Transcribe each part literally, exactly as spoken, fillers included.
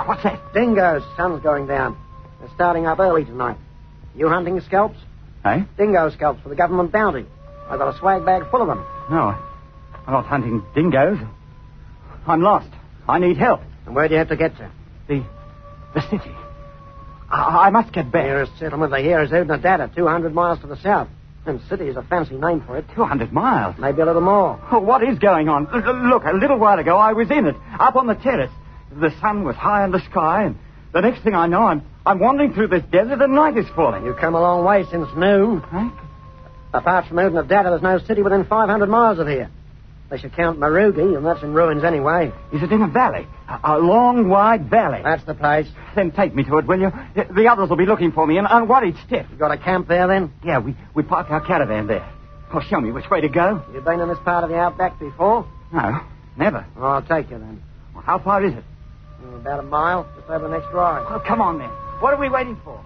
What's that? Dingoes. Sun's going down. They're starting up early tonight. You hunting scalps? Eh? Dingo scalps for the government bounty. I've got a swag bag full of them. No, I'm not hunting dingoes. I'm lost. I need help. And where do you have to get to? The... the city. I, I must get back. Nearest settlement of here is Udnadata, two hundred miles to the south. And city is a fancy name for it. two hundred miles? Maybe a little more. Oh, what is going on? L- l- look, a little while ago I was in it, up on the terrace. The sun was high in the sky, and the next thing I know, I'm I'm wandering through this desert and night is falling. You've come a long way since noon. Eh? Apart from Udnadata, there's no city within five hundred miles of here. They should count Marugi, and that's in ruins anyway. Is it in a valley? A, a long, wide valley? That's the place. Then take me to it, will you? The others will be looking for me, and unworried stiff. You got a camp there, then? Yeah, we, we parked our caravan there. Oh, show me which way to go. You been in this part of the outback before? No, never. Oh, I'll take you, then. Well, how far is it? Mm, about a mile, just over the next rise. Oh, come on, then. What are we waiting for?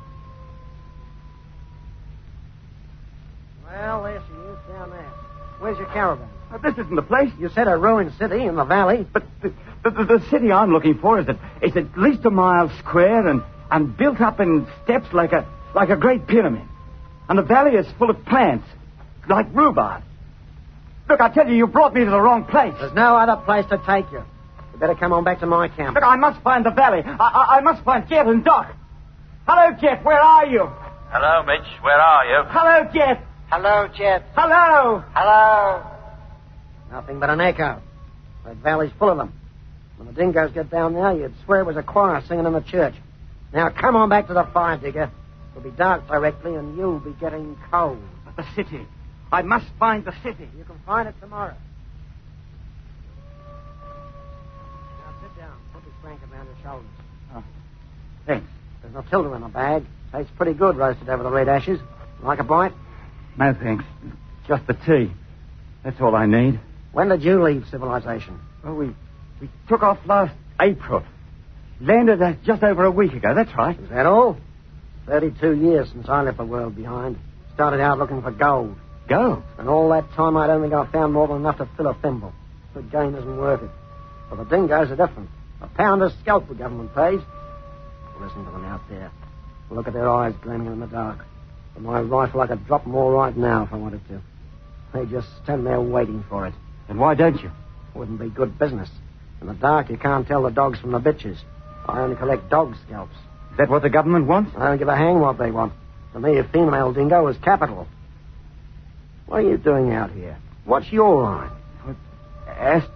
Well, there she is, down there. Where's your caravan? Uh, this isn't the place. You said a ruined city in the valley. But the, the, the, the city I'm looking for is at, is at least a mile square and, and built up in steps like a like a great pyramid. And the valley is full of plants, like rhubarb. Look, I tell you, you brought me to the wrong place. There's no other place to take you. You better come on back to my camp. Look, I must find the valley. I, I, I must find Jeff and Doc. Hello, Jeff, where are you? Hello, Mitch. Where are you? Hello, Jeff. Hello, Chet. Hello. Hello. Nothing but an echo. That valley's full of them. When the dingoes get down there, you'd swear it was a choir singing in the church. Now, come on back to the fire, digger. It'll be dark directly, and you'll be getting cold. But the city. I must find the city. You can find it tomorrow. Now, sit down. Put this blanket around your shoulders. Oh, thanks. There's no tilde in the bag. Tastes pretty good roasted over the red ashes. Like a bite? No, thanks. Just the tea. That's all I need. When did you leave civilization? Well, we we took off last April. Landed uh, just over a week ago. That's right. Is that all? Thirty-two years since I left the world behind. Started out looking for gold. Gold? And all that time I don't think I found more than enough to fill a thimble. The game isn't worth it. But the dingoes are different. A pound a scalp the government pays. Listen to them out there. Look at their eyes gleaming in the dark. With my rifle, I could drop them all right now if I wanted to. They just stand there waiting for it. And why don't you? Wouldn't be good business. In the dark, you can't tell the dogs from the bitches. I only collect dog scalps. Is that what the government wants? I don't give a hang what they want. To me, a female dingo is capital. What are you doing out here? What's your line? Ast...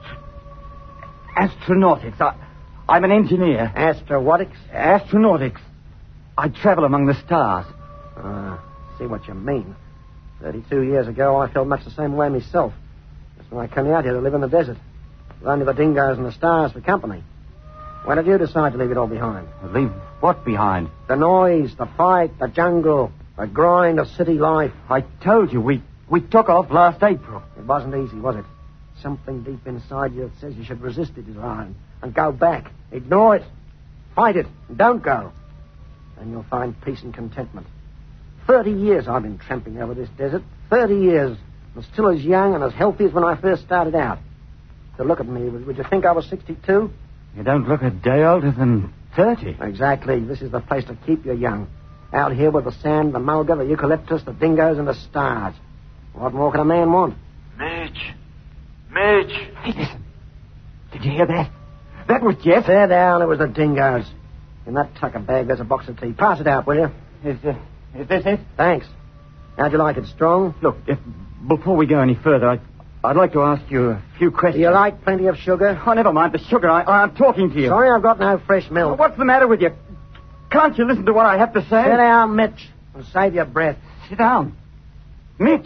Astronautics. I... I'm an engineer. Astronautics? Astronautics. I travel among the stars. Ah, see what you mean. Thirty-two years ago, I felt much the same way myself. That's when I come out here to live in the desert. With only the dingoes and the stars for company. When did you decide to leave it all behind? Leave what behind? The noise, the fight, the jungle, the grind of city life. I told you, we, we took off last April. It wasn't easy, was it? Something deep inside you that says you should resist the desire and go back. Ignore it. Fight it. And don't go. And you'll find peace and contentment. Thirty years I've been tramping over this desert. Thirty years. I'm still as young and as healthy as when I first started out. So look at me. Would you think I was sixty-two? You don't look a day older than thirty. Exactly. This is the place to keep you young. Out here with the sand, the mulga, the eucalyptus, the dingoes, and the stars. What more can a man want? Mitch. Mitch. Hey, listen. Did you hear that? That was Jeff. Sit down. It was the dingoes. In that tucker bag, there's a box of tea. Pass it out, will you? Is, uh, is this it? Thanks. How'd you like it? Strong? Look, if, before we go any further, I'd, I'd like to ask you a few questions. Do you like plenty of sugar? Oh, never mind the sugar. I, I'm talking to you. Sorry, I've got no fresh milk. What's the matter with you? Can't you listen to what I have to say? Sit down, Mitch, and save your breath. Sit down. Mitch.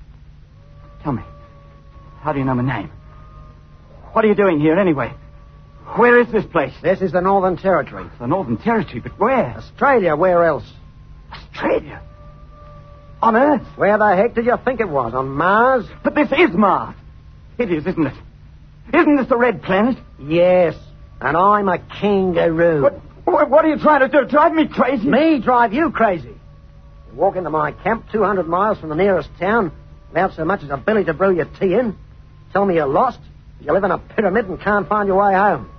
Tell me, how do you know my name? What are you doing here, anyway? Where is this place? This is the Northern Territory. The Northern Territory, but where? Australia, where else? Australia? On Earth? Where the heck did you think it was? On Mars? But this is Mars. It is, isn't it? Isn't this the red planet? Yes, and I'm a kangaroo. What, what, what are you trying to do? Drive me crazy? Me drive you crazy? You walk into my camp two hundred miles from the nearest town without so much as a billy to brew your tea in? Tell me you're lost? You live in a pyramid and can't find your way home.